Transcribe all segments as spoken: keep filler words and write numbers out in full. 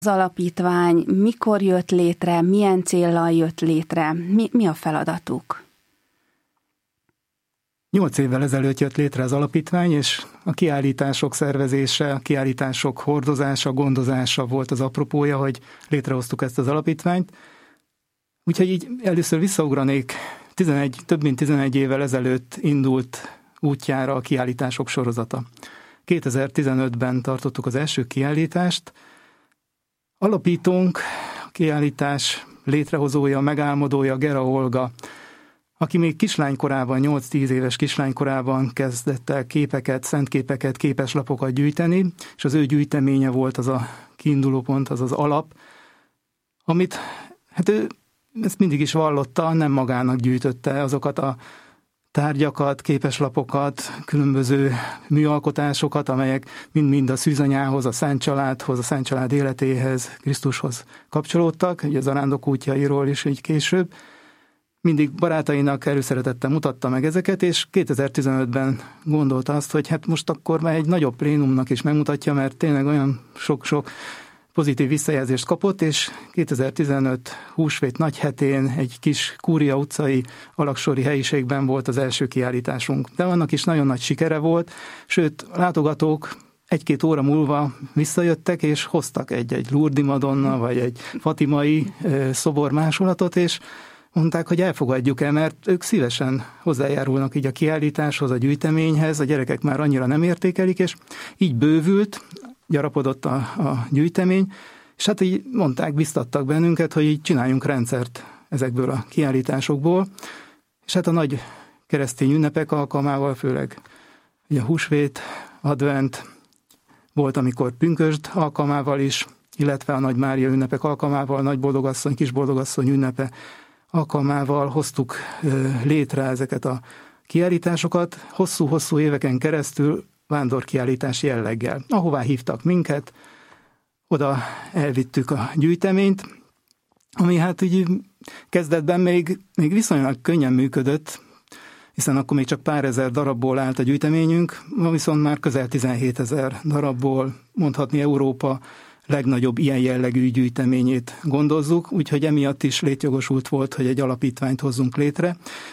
az alapítvány, mikor jött létre, milyen céllal jött létre, mi, mi a feladatuk? Nyolc évvel ezelőtt jött létre az alapítvány, és a kiállítások szervezése, a kiállítások hordozása, gondozása volt az apropója, hogy létrehoztuk ezt az alapítványt. Úgyhogy így először visszaugranék, tizenegy, több mint tizenegy évvel ezelőtt indult útjára a kiállítások sorozata. kétezer-tizenötben tartottuk az első kiállítást. Alapítónk, a kiállítás létrehozója, megálmodója Gera Olga, aki még kislánykorában, nyolc-tíz éves kislánykorában kezdett el képeket, szentképeket, képeslapokat gyűjteni, és az ő gyűjteménye volt az a kiindulópont, az az alap, amit hát ő ezt mindig is vallotta, nem magának gyűjtötte azokat a tárgyakat, képeslapokat, különböző műalkotásokat, amelyek mind-mind a szűzanyához, a Szent Családhoz, a Szent Család életéhez, Krisztushoz kapcsolódtak, ugye az arándok útjairól is így később. Mindig barátainak előszeretettel mutatta meg ezeket, és kétezer-tizenötben gondolta azt, hogy hát most akkor már egy nagyobb plénumnak is megmutatja, mert tényleg olyan sok-sok pozitív visszajelzést kapott, és kétezer-tizenöt húsvét nagyhetén egy kis Kúria utcai alaksori helyiségben volt az első kiállításunk. De annak is nagyon nagy sikere volt, sőt, a látogatók egy-két óra múlva visszajöttek, és hoztak egy-egy Lourdes Madonna, vagy egy fatimai szobor másolatot, és mondták, hogy elfogadjuk el, mert ők szívesen hozzájárulnak így a kiállításhoz, a gyűjteményhez, a gyerekek már annyira nem értékelik, és így bővült, gyarapodott a, a gyűjtemény, és hát így mondták, biztattak bennünket, hogy így csináljunk rendszert ezekből a kiállításokból, és hát a nagy keresztény ünnepek alkalmával, főleg ugye a húsvét, advent, volt, amikor pünkösd alkalmával is, illetve a Nagy Mária ünnepek alkalmával, Nagy Boldogasszony, Kis Boldogasszony ünnepe alkalmával hoztuk létre ezeket a kiállításokat, hosszú-hosszú éveken keresztül vándorkiállítás jelleggel. Ahová hívtak minket, oda elvittük a gyűjteményt, ami hát így kezdetben még, még viszonylag könnyen működött, hiszen akkor még csak pár ezer darabból állt a gyűjteményünk, ma viszont már közel tizenhétezer darabból, mondhatni Európa legnagyobb ilyen jellegű gyűjteményét gondozzuk, úgyhogy emiatt is létjogosult volt, hogy egy alapítványt hozzunk létre.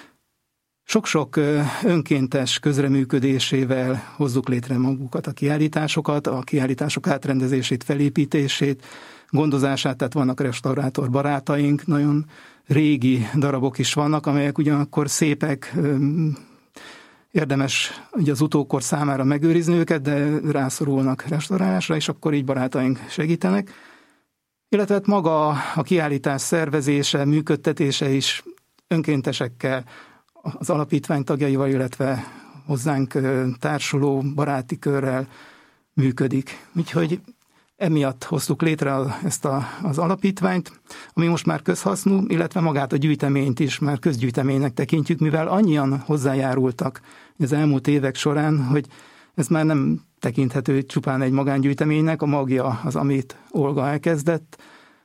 Sok-sok önkéntes közreműködésével hozzuk létre magukat a kiállításokat, a kiállítások átrendezését, felépítését, gondozását, tehát vannak restaurátor barátaink, nagyon régi darabok is vannak, amelyek ugyanakkor szépek, érdemes ugye az utókor számára megőrizni őket, de rászorulnak restaurálásra, és akkor így barátaink segítenek. Illetve maga a kiállítás szervezése, működtetése is önkéntesekkel, az alapítvány tagjaival, illetve hozzánk társuló baráti körrel működik. Úgyhogy emiatt hoztuk létre ezt a, az alapítványt, ami most már közhasznú, illetve magát a gyűjteményt is már közgyűjteménynek tekintjük, mivel annyian hozzájárultak az elmúlt évek során, hogy ez már nem tekinthető csupán egy magángyűjteménynek, a magja az, amit Olga elkezdett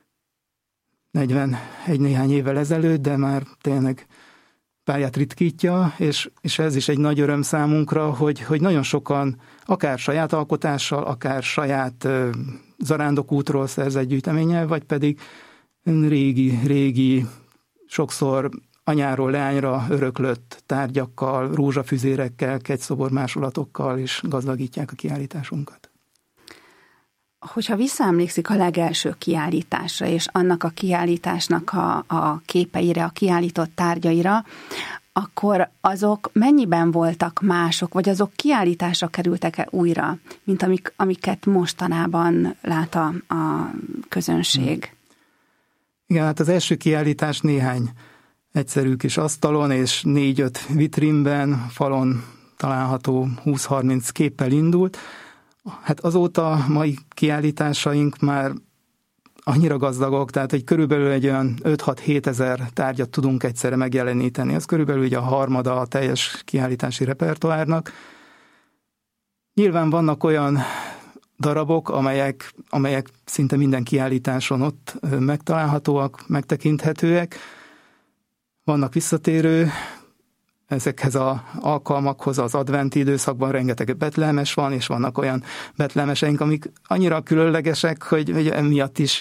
negyvenegy néhány évvel ezelőtt, de már tényleg pályát ritkítja, és, és ez is egy nagy öröm számunkra, hogy, hogy nagyon sokan akár saját alkotással, akár saját uh, zarándokútról szerzett gyűjteménnyel, vagy pedig régi, régi, sokszor anyáról leányra öröklött tárgyakkal, rózsafüzérekkel, kegyszobor másolatokkal is gazdagítják a kiállításunkat. Hogyha visszaemlékszik a legelső kiállításra, és annak a kiállításnak a, a képeire, a kiállított tárgyaira, akkor azok mennyiben voltak mások, vagy azok kiállításra kerültek-e újra, mint amik, amiket mostanában lát a, a közönség? Igen, hát az első kiállítás néhány egyszerű kis asztalon és négy-öt vitrínben, falon található húsz-harminc képpel indult. Hát azóta mai kiállításaink már annyira gazdagok, tehát egy körülbelül egy olyan öt-hat-hét ezer tárgyat tudunk egyszerre megjeleníteni. Ez körülbelül ugye a harmada a teljes kiállítási repertoárnak. Nyilván vannak olyan darabok, amelyek, amelyek szinte minden kiállításon ott megtalálhatóak, megtekinthetőek. Vannak visszatérő, ezekhez az alkalmakhoz az adventi időszakban rengeteg betlehemes van, és vannak olyan betlehemeseink, amik annyira különlegesek, hogy, hogy emiatt is